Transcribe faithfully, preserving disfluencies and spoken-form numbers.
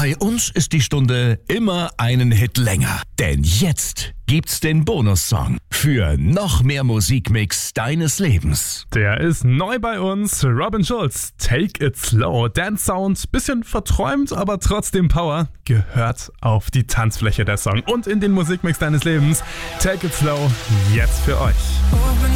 Bei uns ist die Stunde immer einen Hit länger. Denn jetzt gibt's den Bonussong für noch mehr Musikmix deines Lebens. Der ist neu bei uns. Robin Schulz, Take It Slow. Dance Sound, bisschen verträumt, aber trotzdem Power. Gehört auf die Tanzfläche der Song und in den Musikmix deines Lebens. Take It Slow, jetzt für euch.